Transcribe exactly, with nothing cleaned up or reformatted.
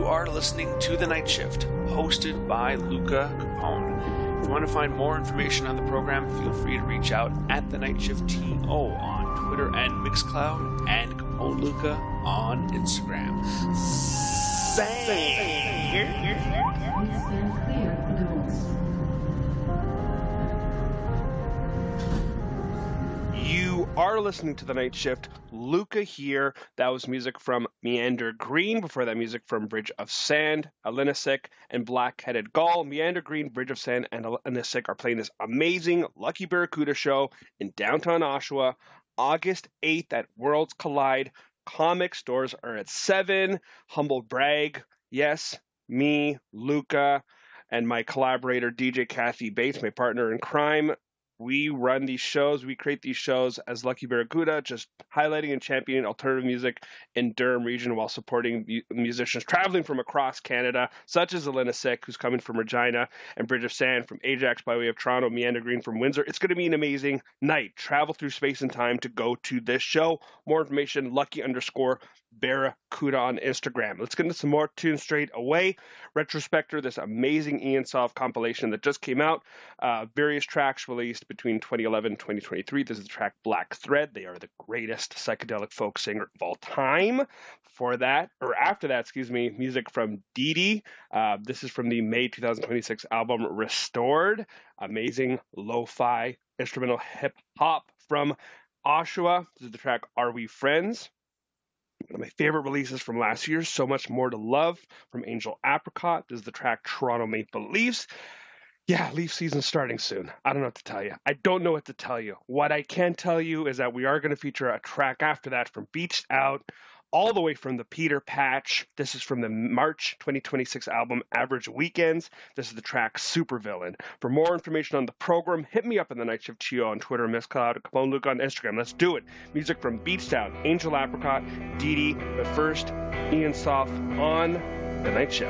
You are listening to The Night Shift, hosted by Luca Capone. If you want to find more information on the program, feel free to reach out at The Night Shift T O on Twitter and Mixcloud, and Capone Luca on Instagram. You are listening to The Night Shift. Luca here. That was music from Meander Green. Before that, music from Bridge of Sand, Alinisik, and Black-Headed Gull. Meander Green, Bridge of Sand, and Alinisik are playing this amazing Lucky Barracuda show in downtown Oshawa, August eighth at Worlds Collide. Comic stores are at seven. Humble brag. Yes, me, Luca, and my collaborator, D J Kathy Bates, my partner in crime. We run these shows, we create these shows as Lucky Barracuda, just highlighting and championing alternative music in Durham region while supporting mu- musicians traveling from across Canada, such as Alinisik, who's coming from Regina, and Bridge of Sand from Ajax by way of Toronto, Meander Green from Windsor. It's going to be an amazing night. Travel through space and time to go to this show. More information, Lucky underscore Barracuda on Instagram. Let's get into some more tunes straight away. Retrospector, this amazing Ian Soft compilation that just came out. Uh, various tracks released between twenty eleven and twenty twenty-three. This is the track Black Thread. They are the greatest psychedelic folk singer of all time. For that, or after that, excuse me, music from Dee Dee. Uh, this is from the May twenty twenty-six album Restored. Amazing lo-fi instrumental hip hop from Oshawa. This is the track Are We Friends? One of my favorite releases from last year, So Much More to Love from Angel Apricot. This is the track Toronto Maple Leafs. Yeah, Leaf season's starting soon. I don't know what to tell you. I don't know what to tell you. What I can tell you is that we are going to feature a track after that from Beached Out, all the way from the Peter Patch. This is from the March twenty twenty-six album Average Weekends. This is the track Supervillain. For more information on the program, hit me up in the Night Shift Chio on Twitter, Miss Cloud, Capone Luke on Instagram. Let's do it. Music from Beached Out, Angel Apricot, Dee Dee, but first, Ian Soft on The Night Shift.